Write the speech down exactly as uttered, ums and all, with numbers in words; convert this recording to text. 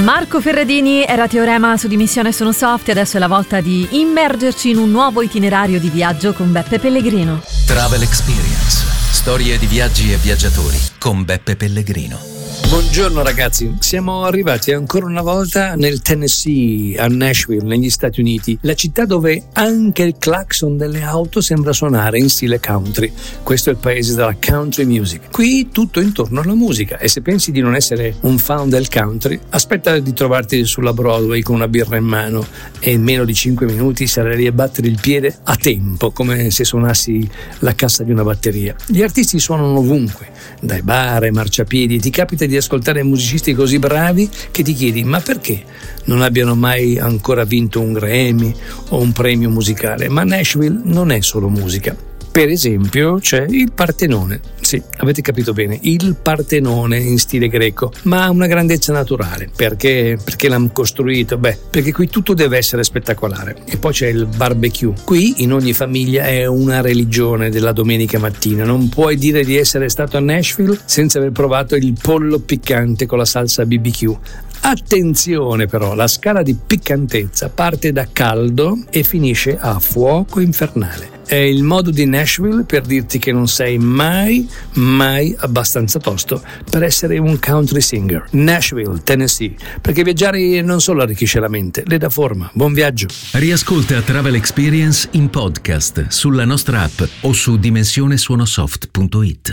Marco Ferradini era Teorema su Dimissione Sono Soft e adesso è la volta di immergerci in un nuovo itinerario di viaggio con Beppe Pellegrino. Travel Experience. Storie di viaggi e viaggiatori con Beppe Pellegrino. Buongiorno ragazzi, siamo arrivati ancora una volta nel Tennessee, a Nashville, negli Stati Uniti, la città dove anche il clacson delle auto sembra suonare in stile country. Questo è il paese della country music. Qui tutto intorno alla musica, e se pensi di non essere un fan del country, aspetta di trovarti sulla Broadway con una birra in mano e in meno di cinque minuti sarai lì a battere il piede a tempo, come se suonassi la cassa di una batteria. Gli artisti suonano ovunque, dai bar ai marciapiedi, e ti capita di ascoltare musicisti così bravi che ti chiedi ma perché non abbiano mai ancora vinto un Grammy o un premio musicale. Ma Nashville non è solo musica. Per esempio c'è il Partenone, sì, avete capito bene, il Partenone in stile greco, ma ha una grandezza naturale. Perché? Perché l'hanno costruito? Beh, perché qui tutto deve essere spettacolare. E poi c'è il barbecue. Qui in ogni famiglia è una religione della domenica mattina. Non puoi dire di essere stato a Nashville senza aver provato il pollo piccante con la salsa B B Q. Attenzione però, la scala di piccantezza parte da caldo e finisce a fuoco infernale. È il modo di Nashville per dirti che non sei mai, mai abbastanza tosto per essere un country singer. Nashville, Tennessee, perché viaggiare non solo arricchisce la mente, le dà forma. Buon viaggio. Riascolta Travel Experience in podcast sulla nostra app o su dimensionesuonosoft punto it.